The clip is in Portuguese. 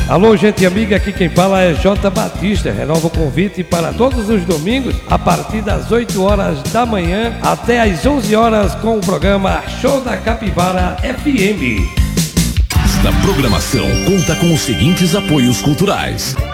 Alô, gente amiga, aqui quem fala é J. Batista. Renova o convite para todos os domingos, a partir das 8 horas da manhã até às 11 horas com o programa Show da Capivara FM. Esta programação conta com os seguintes apoios culturais: